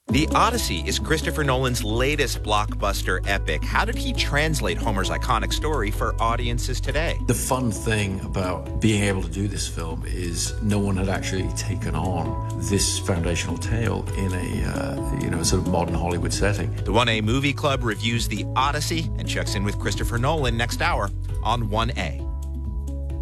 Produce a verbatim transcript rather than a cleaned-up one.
The Odyssey is Christopher Nolan's latest blockbuster epic. How did he translate Homer's iconic story for audiences today? The fun thing about being able to do this film is no one had actually taken on this foundational tale in a uh, you know sort of modern Hollywood setting. The one A Movie Club reviews The Odyssey and checks in with Christopher Nolan next hour on one A.